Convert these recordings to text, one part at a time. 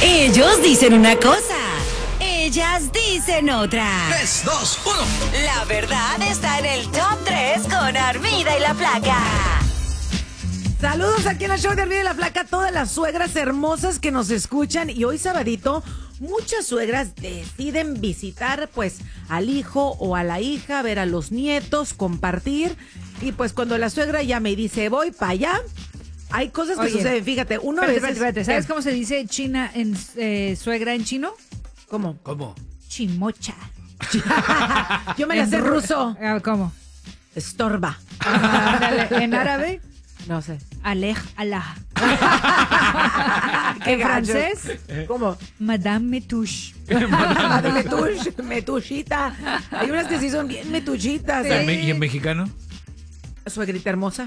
Ellos dicen una cosa, ellas dicen otra. 3, 2, 1. La verdad está en el top 3 con Armida y la Flaca. Saludos aquí en el show de Armida y la Flaca a todas las suegras hermosas que nos escuchan. Y hoy sabadito, muchas suegras deciden visitar pues al hijo o a la hija, ver a los nietos, compartir. Y pues cuando la suegra ya me dice voy para allá, hay cosas que suceden. Fíjate, uno a veces... Espérate. ¿Sabes cómo se dice china en suegra en chino? ¿Cómo? ¿Cómo? Chimocha. Yo me la sé ruso. ¿Cómo? Estorba. Ándale, en árabe, No sé. alej Allah. ¿Qué En francés, ¿Cómo? Madame Metouche. Madre metuchita. Hay unas que sí son bien metuchitas. ¿Y en mexicano? Suegrita hermosa.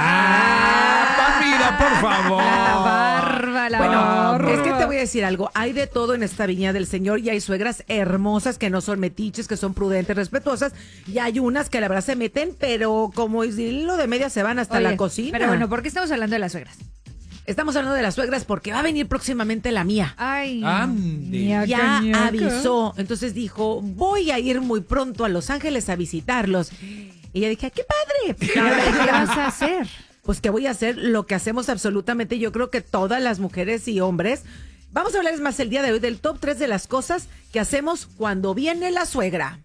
Mira, por favor. La barba, la barba. Es que te voy a decir algo. Hay de todo en esta viña del Señor y hay suegras hermosas que no son metiches, que son prudentes, respetuosas. Y hay unas que la verdad se meten, pero como hilo de media se van hasta Oye, la cocina. Pero bueno, ¿por qué estamos hablando de las suegras? Estamos hablando de las suegras porque va a venir próximamente la mía. Ay, Ande. ñaca, Ya ñaca. avisó. Entonces dijo, voy a ir muy pronto a Los Ángeles a visitarlos. Y yo dije, ¡qué padre! ¿Qué vas a hacer? Pues que voy a hacer lo que hacemos absolutamente, yo creo que todas las mujeres y hombres. Vamos a hablarles más el día de hoy del top 3 de las cosas que hacemos cuando viene la suegra.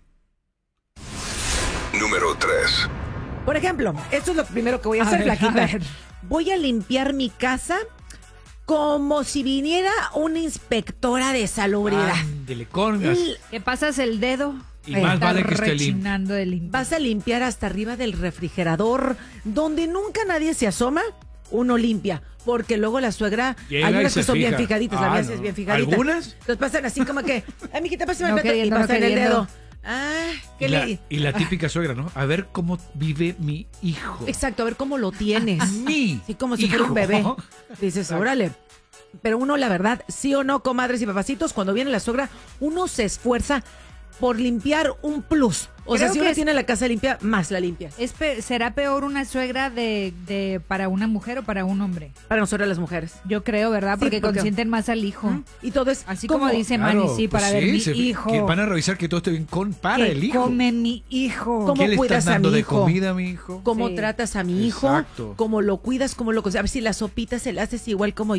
Número 3. Por ejemplo, esto es lo primero que voy a hacer, ver, Flaquita. a ver. Voy a limpiar mi casa como si viniera una inspectora de salubridad. Ándele, corgas. ¿Qué pasas el dedo? Y más Está vale que esté limpio. rechinando de limpio. Vas a limpiar hasta arriba del refrigerador, donde nunca nadie se asoma, uno limpia. Porque luego la suegra, Llega hay y unas se que son bien fija. fijaditas, la mía sí es bien fijadita. ¿Algunas? Entonces pasan así como que, ay, mijita, pásame el No plato, y queriendo, no pasan el queriendo. dedo. Ah, ¿qué le...? Y la típica suegra, ¿no? A ver cómo vive mi hijo. Exacto, a ver cómo lo tienes. Mi Sí, como si fuera un hijo. bebé. Dices, órale. Pero uno, la verdad, sí o no, comadres y papacitos, cuando viene la suegra, uno se esfuerza por limpiar un plus. O sea, Creo si que uno es- tiene la casa limpia, más la limpia. ¿Será peor una suegra de para una mujer o para un hombre? Para nosotros las mujeres. Yo creo, ¿verdad? Sí, Porque porque- consienten más al hijo. Y todo es Así como dice Manny, sí, para ver mi hijo. Que van a revisar que todo esté bien para ¿Qué el hijo. come mi hijo? ¿Cómo ¿Qué le cuidas estás a dando mi de hijo? comida a mi hijo? cómo Sí. tratas a mi hijo, Exacto. cómo lo cuidas, cómo lo cocinas. A ver si la sopita se la haces igual como